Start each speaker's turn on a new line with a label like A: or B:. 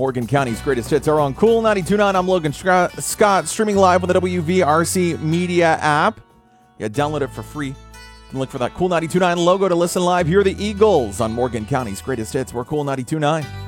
A: Morgan County's greatest hits are on Cool 92.9. I'm Logan Scott, streaming live on the WVRC Media app. Yeah, download it for free. You can look for that Cool 92.9 logo to listen live. Hear the Eagles on Morgan County's greatest hits. We're Cool 92.9.